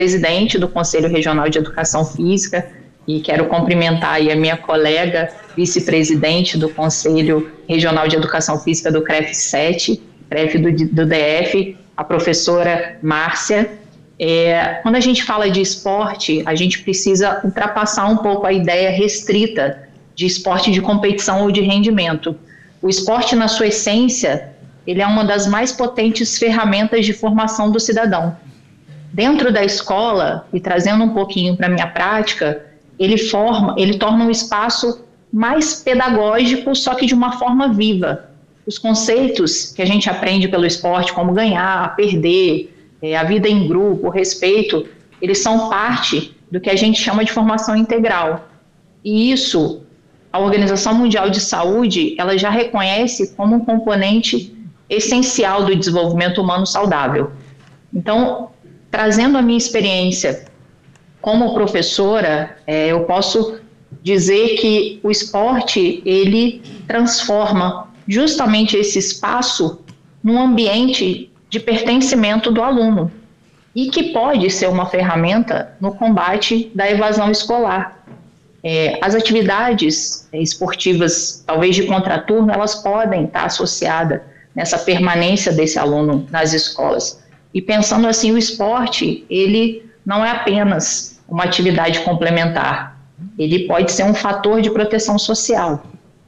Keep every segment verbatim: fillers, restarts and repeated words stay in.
presidente do Conselho Regional de Educação Física e quero cumprimentar aí a minha colega, vice-presidente do Conselho Regional de Educação Física do CREF sete, CREF do, do D F, a professora Márcia. É, quando a gente fala de esporte, a gente precisa ultrapassar um pouco a ideia restrita de esporte de competição ou de rendimento. O esporte, na sua essência, ele é uma das mais potentes ferramentas de formação do cidadão. Dentro da escola, e trazendo um pouquinho para a minha prática, ele forma, ele torna um espaço mais pedagógico, só que de uma forma viva. Os conceitos que a gente aprende pelo esporte, como ganhar, perder, é, a vida em grupo, o respeito, eles são parte do que a gente chama de formação integral. E isso, a Organização Mundial de Saúde, ela já reconhece como um componente essencial do desenvolvimento humano saudável. Então, trazendo a minha experiência como professora, é, eu posso dizer que o esporte, ele transforma justamente esse espaço num ambiente de pertencimento do aluno e que pode ser uma ferramenta no combate da evasão escolar. É, as atividades esportivas, talvez de contraturno, elas podem estar associadas nessa permanência desse aluno nas escolas. E pensando assim, o esporte, ele não é apenas uma atividade complementar, ele pode ser um fator de proteção social.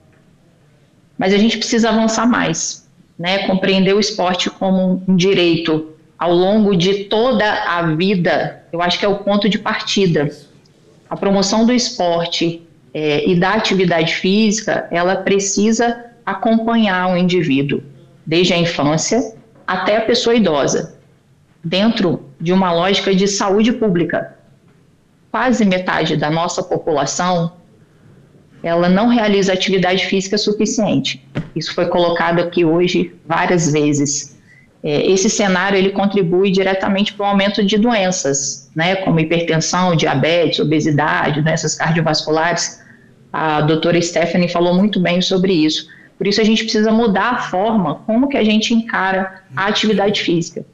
Mas a gente precisa avançar mais, né? Compreender o esporte como um direito ao longo de toda a vida, eu acho que é o ponto de partida. A promoção do esporte é, e da atividade física, ela precisa acompanhar o indivíduo, desde a infância até a pessoa idosa, dentro de uma lógica de saúde pública. Quase metade da nossa população, ela não realiza atividade física suficiente. Isso foi colocado aqui hoje várias vezes. É, esse cenário, ele contribui diretamente para o aumento de doenças, né, como hipertensão, diabetes, obesidade, doenças cardiovasculares. A doutora Stephanie falou muito bem sobre isso. Por isso a gente precisa mudar a forma como que a gente encara a atividade física.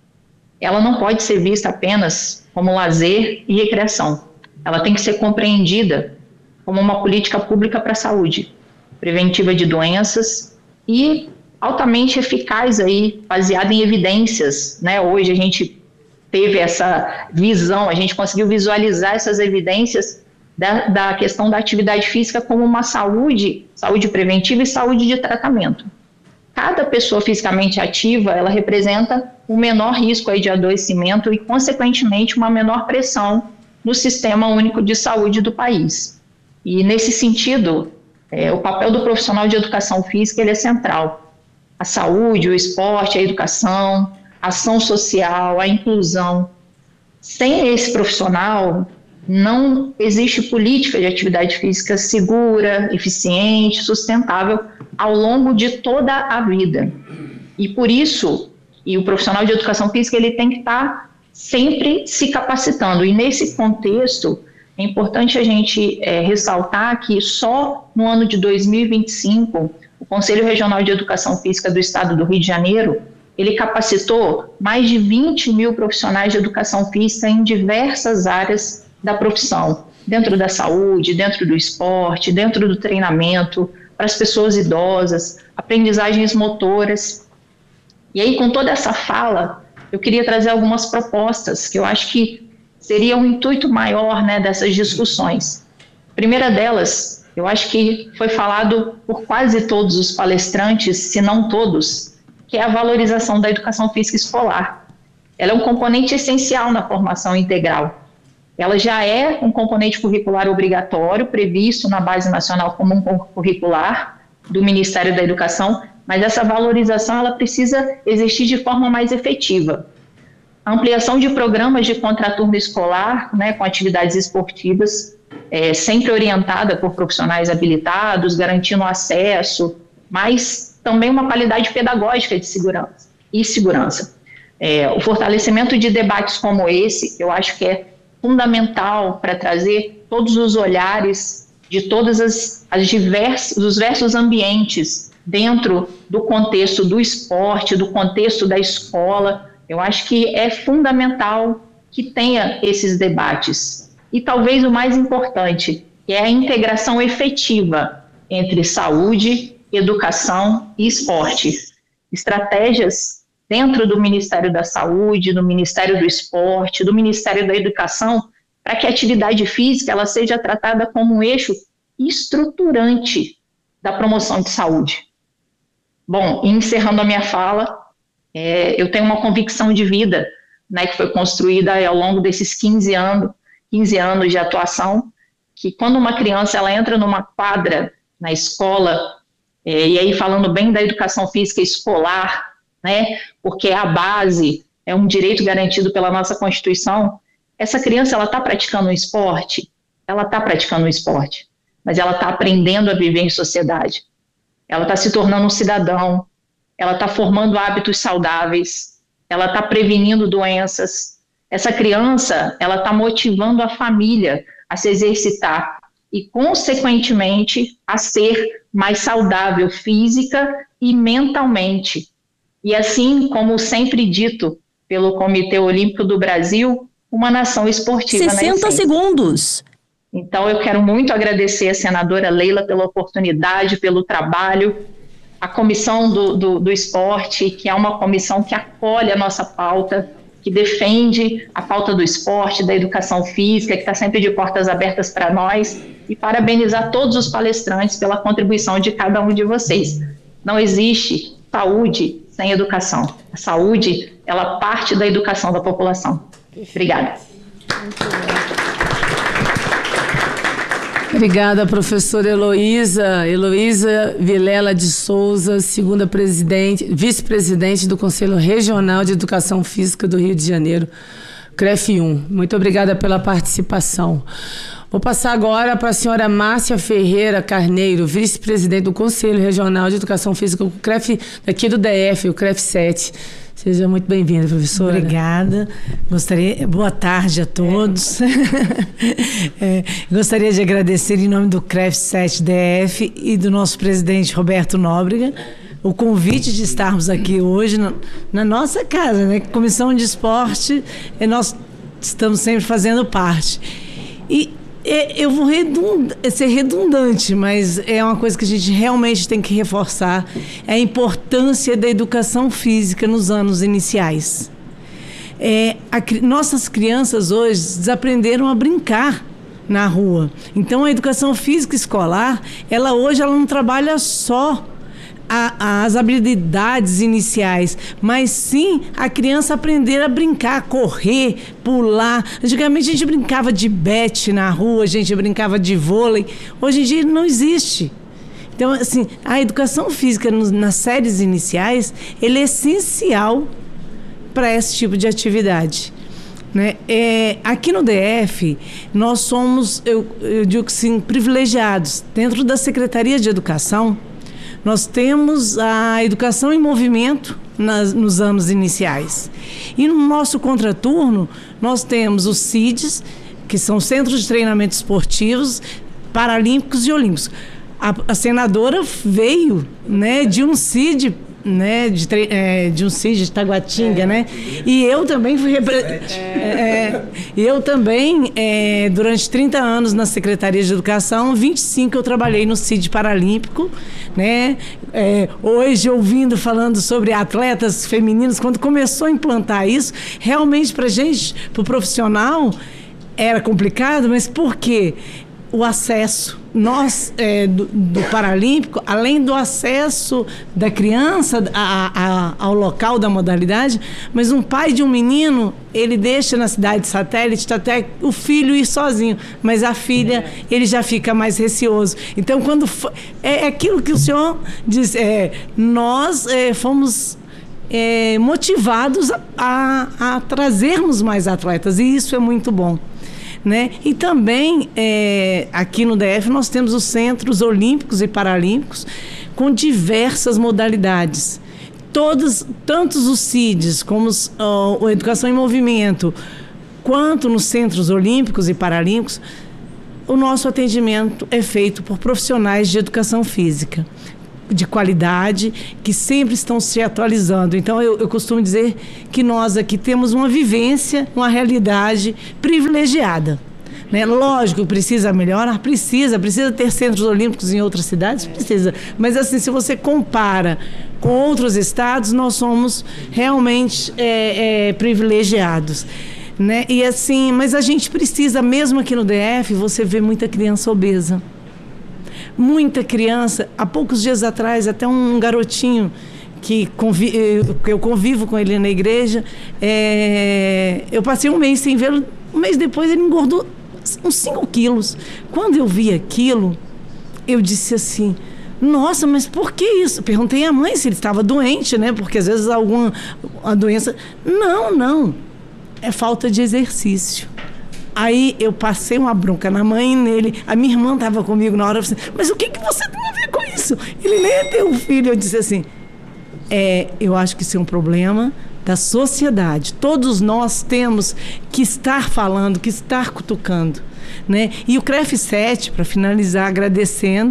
Ela não pode ser vista apenas como lazer e recreação. Ela tem que ser compreendida como uma política pública para a saúde, preventiva de doenças e altamente eficaz aí, baseada em evidências, né? Hoje a gente teve essa visão, a gente conseguiu visualizar essas evidências da, da questão da atividade física como uma saúde, saúde preventiva e saúde de tratamento. Cada pessoa fisicamente ativa, ela representa um menor risco aí de adoecimento e, consequentemente, uma menor pressão no Sistema Único de Saúde do país. E, nesse sentido, é, o papel do profissional de educação física ele é central. A saúde, o esporte, a educação, a ação social, a inclusão. Sem esse profissional, não existe política de atividade física segura, eficiente, sustentável ao longo de toda a vida. E por isso, e o profissional de educação física ele tem que estar sempre se capacitando. E nesse contexto, é importante a gente é, ressaltar que só no ano de dois mil e vinte e cinco, o Conselho Regional de Educação Física do Estado do Rio de Janeiro, ele capacitou mais de vinte mil profissionais de educação física em diversas áreas da profissão, dentro da saúde, dentro do esporte, dentro do treinamento, para as pessoas idosas, aprendizagens motoras. E aí, com toda essa fala, eu queria trazer algumas propostas que eu acho que seria um intuito maior, né, dessas discussões. A primeira delas, eu acho que foi falado por quase todos os palestrantes, se não todos, que é a valorização da educação física escolar. Ela é um componente essencial na formação integral. Ela já é um componente curricular obrigatório, previsto na Base Nacional Comum Curricular do Ministério da Educação, mas essa valorização ela precisa existir de forma mais efetiva. A ampliação de programas de contraturno escolar, né, com atividades esportivas, é, sempre orientada por profissionais habilitados, garantindo acesso, mas também uma qualidade pedagógica de segurança e segurança. É, o fortalecimento de debates como esse, eu acho que é fundamental para trazer todos os olhares de todos as, as diversos, os diversos ambientes dentro do contexto do esporte, do contexto da escola. Eu acho que é fundamental que tenha esses debates. E talvez o mais importante, que é a integração efetiva entre saúde, educação e esporte. Estratégias dentro do Ministério da Saúde, do Ministério do Esporte, do Ministério da Educação, para que a atividade física ela seja tratada como um eixo estruturante da promoção de saúde. Bom, encerrando a minha fala, é, eu tenho uma convicção de vida, né, que foi construída ao longo desses quinze anos, quinze anos de atuação, que quando uma criança ela entra numa quadra na escola, é, e aí falando bem da educação física escolar, né, porque é a base, é um direito garantido pela nossa Constituição, essa criança ela está praticando um esporte, ela está praticando um esporte, mas ela está aprendendo a viver em sociedade, ela está se tornando um cidadão, ela está formando hábitos saudáveis, ela está prevenindo doenças, essa criança ela está motivando a família a se exercitar e, consequentemente, a ser mais saudável física e mentalmente. E assim, como sempre dito pelo Comitê Olímpico do Brasil, uma nação esportiva. sessenta segundos. Então, eu quero muito agradecer a senadora Leila pela oportunidade, pelo trabalho, a Comissão do, do, do Esporte, que é uma comissão que acolhe a nossa pauta, que defende a pauta do esporte, da educação física, que está sempre de portas abertas para nós, e parabenizar todos os palestrantes pela contribuição de cada um de vocês. Não existe saúde sem educação. A saúde, ela parte da educação da população. Obrigada. Obrigada, professora Heloísa. Heloísa Vilela de Souza, segunda presidente, vice-presidente do Conselho Regional de Educação Física do Rio de Janeiro, CREF um. Muito obrigada pela participação. Vou passar agora para a senhora Márcia Ferreira Carneiro, vice-presidente do Conselho Regional de Educação Física, o CREF, aqui do D F, o CREF sete. Seja muito bem-vinda, professora. Obrigada. Gostaria, boa tarde a todos. É. É, gostaria de agradecer em nome do CREF sete D F e do nosso presidente Roberto Nóbrega o convite de estarmos aqui hoje na, na nossa casa, né? Comissão de Esporte, nós estamos sempre fazendo parte. E eu vou redund... ser redundante, mas é uma coisa que a gente realmente tem que reforçar, é a importância da educação física nos anos iniciais. É, a, nossas crianças hoje desaprenderam a brincar na rua. Então, a educação física escolar, ela hoje ela não trabalha só A, as habilidades iniciais, mas sim a criança aprender a brincar, correr, pular. Antigamente a gente brincava de bete na rua, a gente brincava de vôlei. Hoje em dia não existe. Então, assim, a educação física nos, nas séries iniciais, ele é essencial para esse tipo de atividade. Né? É, aqui no D F, nós somos, eu, eu digo assim, privilegiados. Dentro da Secretaria de Educação, nós temos a educação em movimento nas, nos anos iniciais. E no nosso contraturno, nós temos os C I Ds, que são Centros de Treinamento Esportivos, Paralímpicos e Olímpicos. A, a senadora veio, né, de um C I D, né, de, é, de um C I D de Taguatinga, é, né? E eu também fui... Repre... É, é, eu também, é, durante trinta anos na Secretaria de Educação, vinte e cinco eu trabalhei no C I D Paralímpico, né? É, hoje, ouvindo, falando sobre atletas femininos, quando começou a implantar isso, realmente para a gente, para o profissional, era complicado, mas por quê? O acesso, nós, é, do, do Paralímpico, além do acesso da criança a, a, ao local da modalidade, mas um pai de um menino, ele deixa na cidade satélite até o filho ir sozinho, mas a filha, ele já fica mais receoso. Então, quando for, é, é aquilo que o senhor diz, é, nós é, fomos é, motivados a, a, a trazermos mais atletas, e isso é muito bom. Né? E também, é, aqui no D F, nós temos os Centros Olímpicos e Paralímpicos com diversas modalidades. Todos, tantos os C I Ds, como os, ó, a Educação em Movimento, quanto nos Centros Olímpicos e Paralímpicos, o nosso atendimento é feito por profissionais de educação física. de qualidade, que sempre estão se atualizando. Então, eu, eu costumo dizer que nós aqui temos uma vivência, uma realidade privilegiada. Né? Lógico, precisa melhorar, precisa, precisa ter centros olímpicos em outras cidades, precisa. Mas assim, se você compara com outros estados, nós somos realmente é, é, privilegiados. Né? E assim, mas a gente precisa, mesmo aqui no D F, você vê muita criança obesa. Muita criança. Há poucos dias atrás, até um garotinho que convi eu convivo com ele na igreja, é, eu passei um mês sem vê-lo, um mês depois ele engordou uns cinco quilos. Quando eu vi aquilo, eu disse assim, nossa, mas por que isso? Perguntei à mãe se ele estava doente, né? Porque às vezes alguma uma doença... Não, não. É falta de exercício. Aí eu passei uma bronca na mãe e nele. A minha irmã estava comigo na hora. Eu falei, mas o que, que você tem a ver com isso? Ele nem é teu filho. Eu disse assim, é, eu acho que isso é um problema da sociedade. Todos nós temos que estar falando, que estar cutucando, né? E o C R E F sete, para finalizar, agradecendo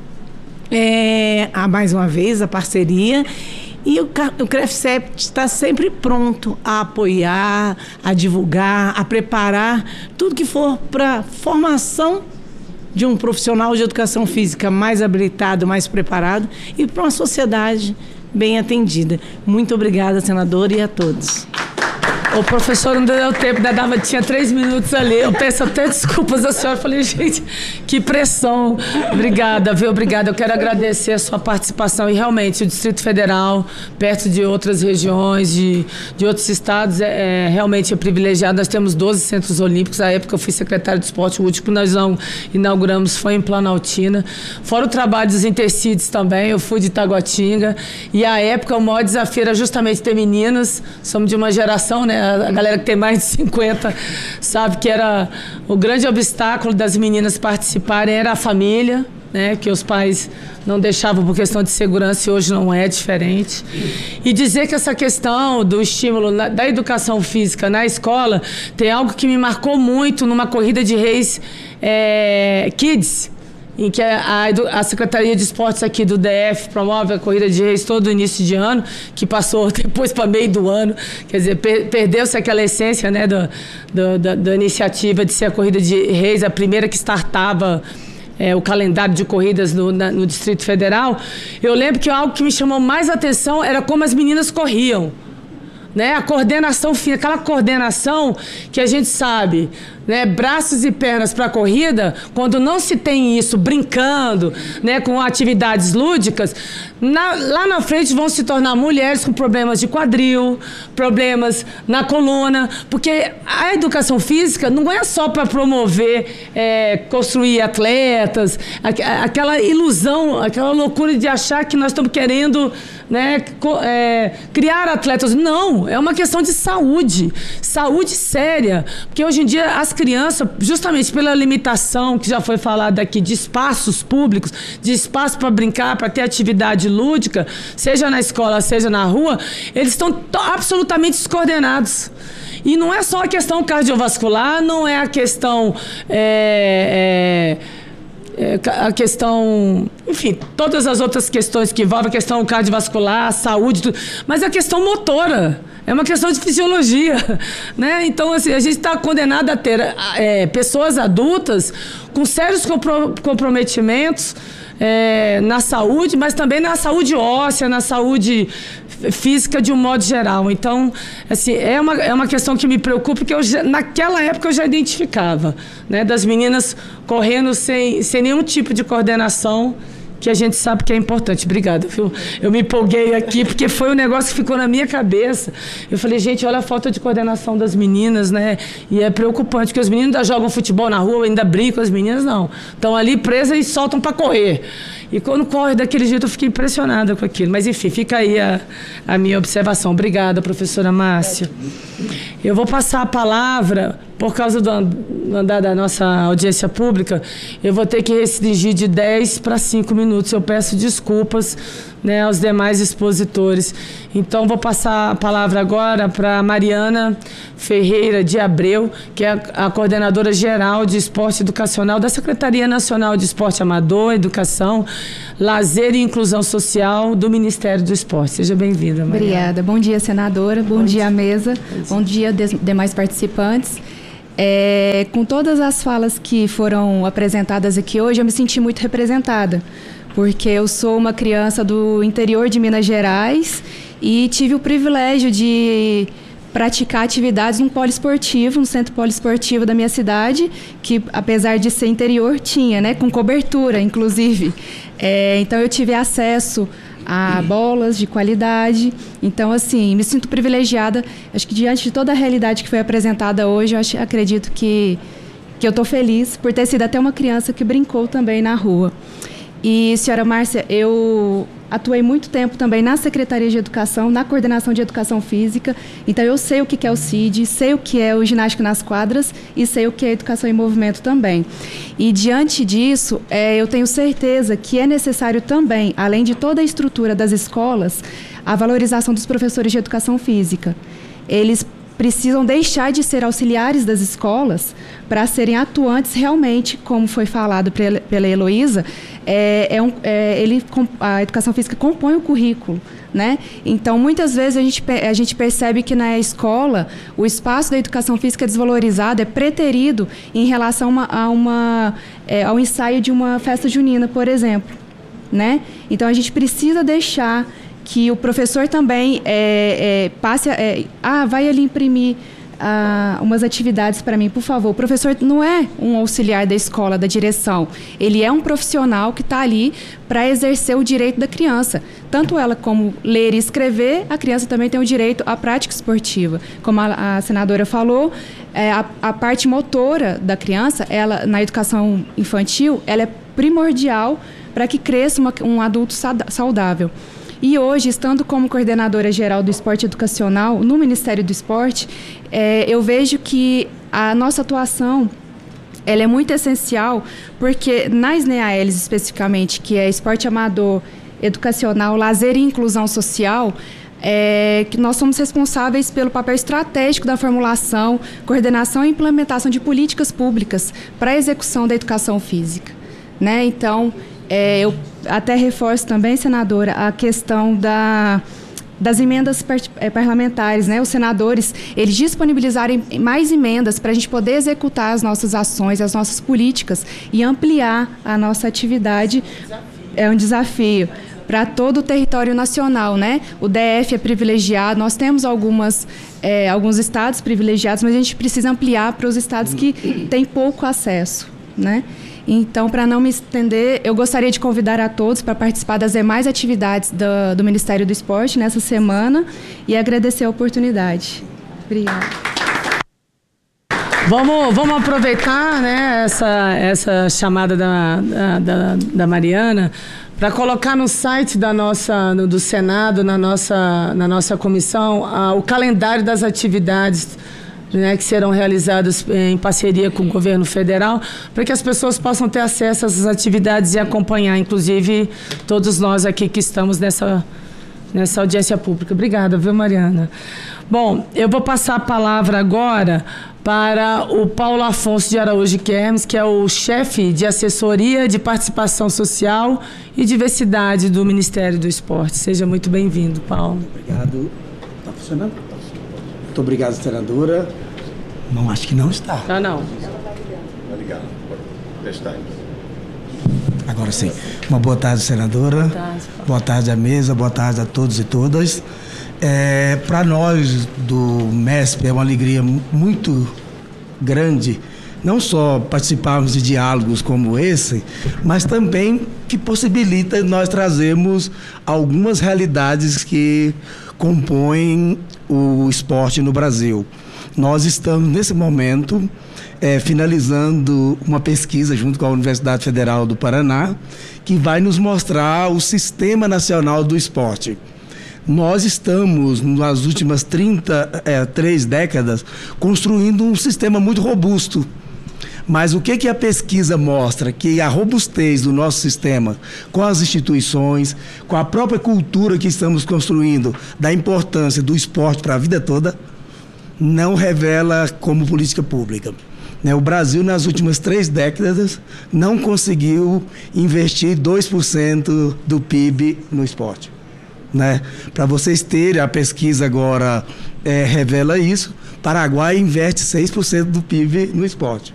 é, a, mais uma vez a parceria, e o, o C R E F sete está sempre pronto a apoiar, a divulgar, a preparar tudo que for para formação de um profissional de educação física mais habilitado, mais preparado, e para uma sociedade bem atendida. Muito obrigada, senadora, e a todos. O professor não deu tempo, ainda dava, tinha três minutos ali. Eu peço até desculpas à senhora. Falei, gente, que pressão. Obrigada, viu? Obrigada. Eu quero agradecer a sua participação. E realmente, o Distrito Federal, perto de outras regiões, de, de outros estados, é, é realmente é privilegiado. Nós temos doze centros olímpicos. Na época, eu fui secretário de esporte. O último que nós inauguramos foi em Planaltina. Fora o trabalho dos intercities também. Eu fui de Taguatinga. E, à época, o maior desafio era justamente ter meninas. Somos de uma geração, né? A galera que tem mais de cinquenta sabe que era o grande obstáculo das meninas participarem era a família, né? Que os pais não deixavam por questão de segurança e hoje não é diferente. E dizer que essa questão do estímulo na, da educação física na escola tem algo que me marcou muito numa corrida de reis é, Kids, em que a, a Secretaria de Esportes aqui do D F promove a corrida de reis todo início de ano, que passou depois para meio do ano. Quer dizer, per, perdeu-se aquela essência, né, do, do, da, da iniciativa de ser a corrida de reis, a primeira que startava é, o calendário de corridas no, na, no Distrito Federal. Eu lembro que algo que me chamou mais atenção era como as meninas corriam. Né? A coordenação fina, aquela coordenação que a gente sabe, né? Braços e pernas para a corrida, quando não se tem isso brincando, né? Com atividades lúdicas, na, lá na frente vão se tornar mulheres com problemas de quadril, problemas na coluna, porque a educação física não é só para promover, é, construir atletas, a, aquela ilusão, aquela loucura de achar que nós estamos querendo, né, é, criar atletas. Não, é uma questão de saúde, saúde séria, porque hoje em dia as crianças, justamente pela limitação que já foi falada aqui de espaços públicos, de espaço para brincar, para ter atividade lúdica, seja na escola, seja na rua, eles estão absolutamente descoordenados. E não é só a questão cardiovascular, não é a questão... É, é, a questão, enfim, todas as outras questões que envolvem a questão cardiovascular, a saúde, tudo, mas a questão motora, é uma questão de fisiologia, né? Então, assim, a gente está condenado a ter é, pessoas adultas com sérios compro comprometimentos é, na saúde, mas também na saúde óssea, na saúde física de um modo geral. Então, assim, é uma, é uma questão que me preocupa, porque eu já, naquela época eu já identificava, né, das meninas correndo sem, sem nenhum tipo de coordenação, que a gente sabe que é importante. Obrigada, viu? Eu me empolguei aqui, porque foi um negócio que ficou na minha cabeça. Eu falei, gente, olha a falta de coordenação das meninas, né? E é preocupante, porque os meninos ainda jogam futebol na rua, ainda brincam, as meninas não. Estão ali presas e soltam para correr. E quando corre daquele jeito, eu fiquei impressionada com aquilo. Mas, enfim, fica aí a, a minha observação. Obrigada, professora Márcia. Eu vou passar a palavra, por causa do andar da nossa audiência pública, eu vou ter que restringir de dez para cinco minutos. Eu peço desculpas, né, aos demais expositores. Então, vou passar a palavra agora para Mariana Ferreira de Abreu, que é a, a coordenadora geral de esporte educacional da Secretaria Nacional de Esporte Amador, Educação, Lazer e Inclusão Social do Ministério do Esporte. Seja bem-vinda, Mariana. Obrigada. Bom dia, senadora. Bom, Bom dia, dia, mesa. Bom dia, de, demais participantes. É, com todas as falas que foram apresentadas aqui hoje, eu me senti muito representada, porque eu sou uma criança do interior de Minas Gerais e tive o privilégio de praticar atividades num poliesportivo, no centro poliesportivo da minha cidade, que apesar de ser interior, tinha, né, com cobertura, inclusive. É, então eu tive acesso a bolas de qualidade. Então, assim, me sinto privilegiada. Acho que diante de toda a realidade que foi apresentada hoje, eu acho, acredito que, que eu estou feliz por ter sido até uma criança que brincou também na rua. E, senhora Márcia, eu atuei muito tempo também na Secretaria de Educação, na Coordenação de Educação Física. Então, eu sei o que é o C I D, sei o que é o ginástica nas quadras e sei o que é a educação em movimento também. E, diante disso, é, eu tenho certeza que é necessário também, além de toda a estrutura das escolas, a valorização dos professores de educação física. Eles precisam deixar de ser auxiliares das escolas para serem atuantes realmente, como foi falado pela Heloísa, é, é um, é, ele, a educação física compõe o currículo, né? Então, muitas vezes a gente, a gente percebe que na escola o espaço da educação física é desvalorizado, é preterido em relação a uma, a uma, é, ao ensaio de uma festa junina, por exemplo, né? Então, a gente precisa deixar que o professor também é, é, passe a, é, ah, vai ali imprimir ah, umas atividades para mim, por favor. O professor não é um auxiliar da escola, da direção. Ele é um profissional que está ali para exercer o direito da criança. Tanto ela como ler e escrever, a criança também tem o direito à prática esportiva. Como a, a senadora falou, é, a, a parte motora da criança, ela, na educação infantil, ela é primordial para que cresça uma, um adulto saudável. E hoje, estando como coordenadora geral do esporte educacional no Ministério do Esporte, é, eu vejo que a nossa atuação ela é muito essencial, porque nas N E A Ls especificamente, que é esporte amador, educacional, lazer e inclusão social, é, que nós somos responsáveis pelo papel estratégico da formulação, coordenação e implementação de políticas públicas para a execução da educação física, né? Então, É, eu até reforço também, senadora, a questão da, das emendas par, é, parlamentares, né? Os senadores, eles disponibilizarem mais emendas para a gente poder executar as nossas ações, as nossas políticas e ampliar a nossa atividade. É um desafio para todo o território nacional, né? O D F é privilegiado, nós temos algumas, é, alguns estados privilegiados, mas a gente precisa ampliar para os estados que têm pouco acesso, né? Então, para não me estender, eu gostaria de convidar a todos para participar das demais atividades do, do Ministério do Esporte nessa semana e agradecer a oportunidade. Obrigada. Vamos, vamos aproveitar, né, essa, essa chamada da, da, da Mariana para colocar no site da nossa, no, do Senado, na nossa, na nossa comissão, a, o calendário das atividades, né, que serão realizadas em parceria com o governo federal, para que as pessoas possam ter acesso a essas atividades e acompanhar, inclusive todos nós aqui que estamos nessa, nessa audiência pública. Obrigada, viu, Mariana? Bom, eu vou passar a palavra agora para o Paulo Afonso de Araújo Kermes, que é o chefe de assessoria de participação social e diversidade do Ministério do Esporte. Seja muito bem-vindo, Paulo. Obrigado. Está funcionando? Muito obrigado, senadora. Não, acho que não está. Tá, não. Tá ligado. Testar. Agora sim. Uma boa tarde, senadora. Boa tarde, Paulo. Boa tarde à mesa, boa tarde a todos e todas. É, para nós do M E S P é uma alegria muito grande, não só participarmos de diálogos como esse, mas também que possibilita nós trazermos algumas realidades que compõem o esporte no Brasil. Nós estamos, nesse momento, é, finalizando uma pesquisa junto com a Universidade Federal do Paraná, que vai nos mostrar o Sistema Nacional do Esporte. Nós estamos, nas últimas trinta, é, três décadas, construindo um sistema muito robusto, Mas o que, que a pesquisa mostra? Que a robustez do nosso sistema com as instituições, com a própria cultura que estamos construindo, da importância do esporte para a vida toda, não revela como política pública. O Brasil, nas últimas três décadas, não conseguiu investir dois por cento do P I B no esporte. Né? Para vocês terem, a pesquisa agora é, revela isso, Paraguai investe seis por cento do P I B no esporte.